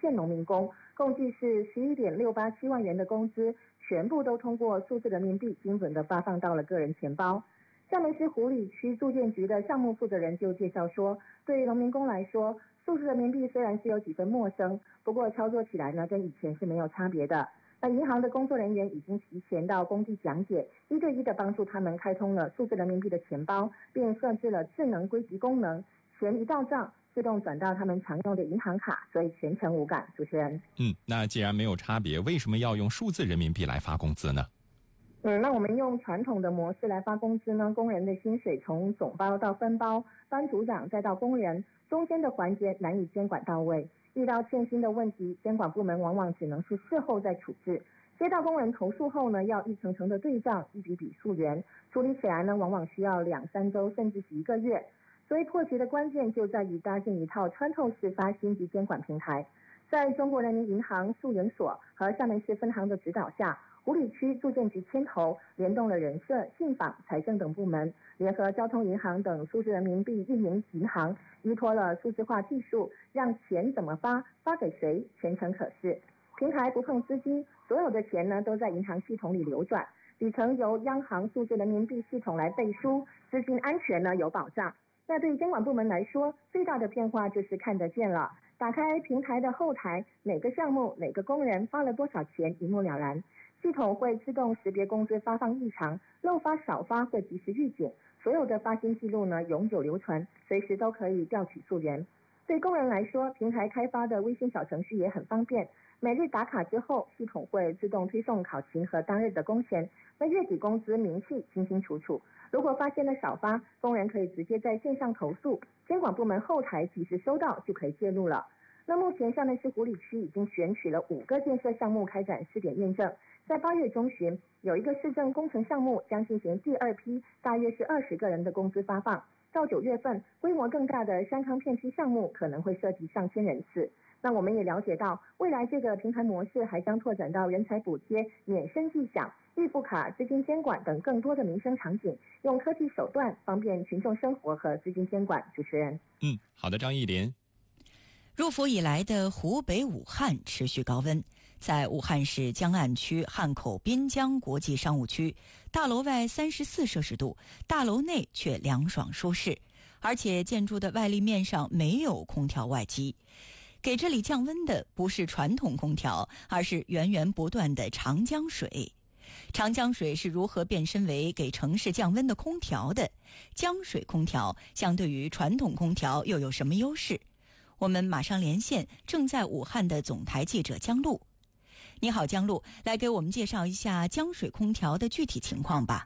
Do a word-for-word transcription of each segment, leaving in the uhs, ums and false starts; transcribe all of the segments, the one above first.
线农民工，共计是十一点六八七万元的工资，全部都通过数字人民币精准的发放到了个人钱包。厦门市湖里区住建局的项目负责人就介绍说，对于农民工来说，数字人民币虽然是有几分陌生，不过操作起来呢，跟以前是没有差别的。那银行的工作人员已经提前到工地讲解，一对一的帮助他们开通了数字人民币的钱包，并设置了智能归集功能，钱一到账自动转到他们常用的银行卡，所以全程无感。主持人， 嗯，那既然没有差别，为什么要用数字人民币来发工资呢？ 嗯，那我们用传统的模式来发工资呢，工人的薪水从总包到分包，班组长再到工人，中间的环节难以监管到位。遇到欠薪的问题，监管部门往往只能是事后再处置。接到工人投诉后呢，要一层层的对账，一笔笔溯源，处理起来呢，往往需要两三周，甚至是一个月。所以破局的关键就在于搭建一套穿透式发薪及监管平台。在中国人民银行溯源所和厦门市分行的指导下，湖里区住建局牵头，联动了人社、信访、财政等部门，联合交通银行等数字人民币运营银行，依托了数字化技术，让钱怎么发、发给谁，全程可视。平台不碰资金，所有的钱呢都在银行系统里流转，底层由央行数字人民币系统来背书，资金安全呢有保障。那对于监管部门来说，最大的变化就是看得见了。打开平台的后台，哪个项目、哪个工人发了多少钱，一目了然。系统会自动识别工资发放异常，漏发少发会及时预警，所有的发薪记录呢永久留存，随时都可以调取溯源。对工人来说，平台开发的微信小程序也很方便，每日打卡之后，系统会自动推送考勤和当日的工钱，那月底工资明细清清楚楚。如果发现了少发，工人可以直接在线上投诉，监管部门后台及时收到就可以介入了。那目前厦门市湖里区已经选取了五个建设项目开展试点验证，在八月中旬有一个市政工程项目将进行第二批，大约是二十个人的工资发放。到九月份，规模更大的山康片区项目可能会涉及上千人次。那我们也了解到，未来这个平台模式还将拓展到人才补贴、免生计奖、预付卡、资金监管等更多的民生场景，用科技手段方便群众生活和资金监管。主持人， 嗯，好的，张艺林。 入伏以来的湖北武汉持续高温，在武汉市江岸区汉口滨江国际商务区，大楼外三十四摄氏度，大楼内却凉爽舒适，而且建筑的外立面上没有空调外机。给这里降温的不是传统空调，而是源源不断的长江水。长江水是如何变身为给城市降温的空调的？江水空调相对于传统空调又有什么优势？我们马上连线正在武汉的总台记者江璐。你好，江璐，来给我们介绍一下江水空调的具体情况吧。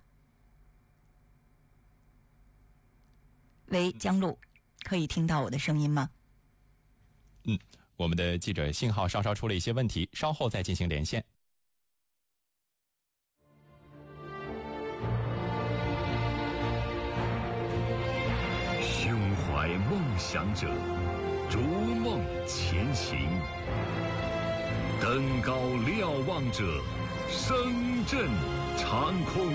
喂，江璐，可以听到我的声音吗？ 嗯，我们的记者信号稍稍出了一些问题，稍后再进行连线。 胸怀梦想者，逐梦前行，登高瞭望者，声震长空，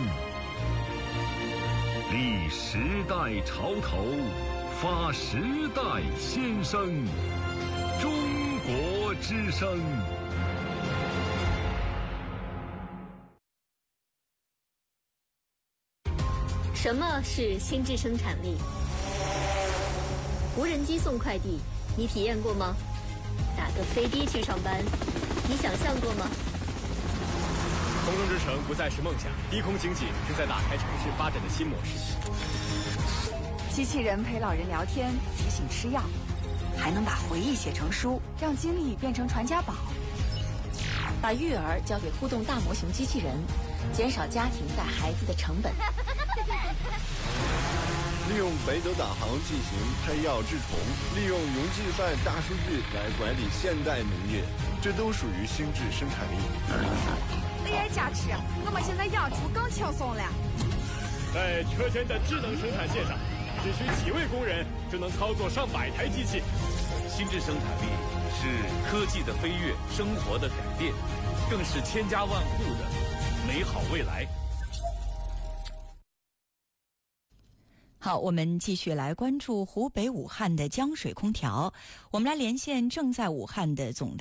立时代潮头，发时代先声，中国之声。 什么是心智生产力？无人机送快递，你体验过吗？打个飞的去上班，你想象过吗？ 空中之城不再是梦想，低空经济正在打开城市发展的新模式。 机器人陪老人聊天，提醒吃药，还能把回忆写成书，让经历变成传家宝。 把育儿交给互动大模型机器人，减少家庭带孩子的成本。 利用北斗导航进行配药治虫，利用云计算大数据来管理现代农业，这都属于心智生产力。 A I 加持，我们现在养猪更轻松了。 在车间的智能生产线上，只需几位工人就能操作上百台机器。 心智生产力是科技的飞跃，生活的改变，更是千家万户的美好未来。 好，我们继续来关注湖北武汉的江水空调。我们来连线正在武汉的总